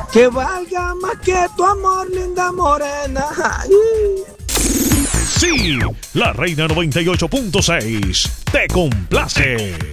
Que valga más que tu amor, linda morena. Ay. Sí, la Reina 98.6 te complace.